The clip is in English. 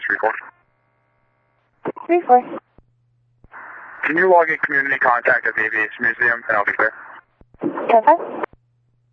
34. 34. Can you log in community contact at the Aviation Museum and I'll be clear? 10-5.